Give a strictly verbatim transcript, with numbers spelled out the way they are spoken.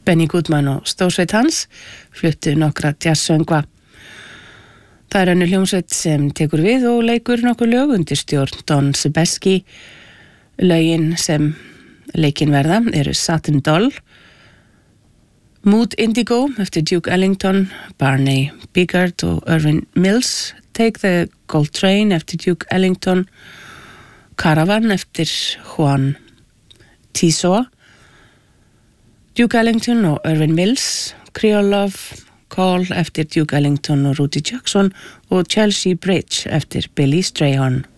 Benny Goodman og stórsveit hans fluttu nokkra jazzsöngva. Það er önnur hljómsveit sem tekur við og leikur nokkur lög undir stjórn Don Sebeski. Lögin sem leikin verða eru Satin Doll, Mood Indigo eftir Duke Ellington, Barney Biggert og Irvin Mills, Take the Gold Train eftir Duke Ellington, Caravan eftir Juan Tiso, Duke Ellington og Irvin Mills, Creole Love, Call eftir Duke Ellington og Rudy Jackson og Chelsea Bridge eftir Billy Strayhorn.